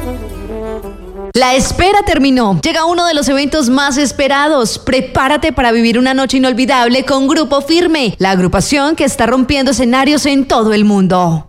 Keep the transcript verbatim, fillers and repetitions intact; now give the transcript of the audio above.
La espera terminó. Llega uno de los eventos más esperados. Prepárate para vivir una noche inolvidable con Grupo Firme, la agrupación que está rompiendo escenarios en todo el mundo.